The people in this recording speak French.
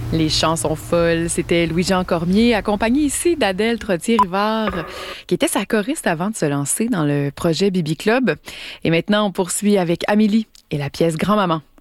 Les chansons folles, c'était Louis-Jean Cormier, accompagné ici d'Adèle Trottier-Rivard, qui était sa choriste avant de se lancer dans le projet Bibi Club. Et maintenant, on poursuit avec Amélie et la pièce Grand-Maman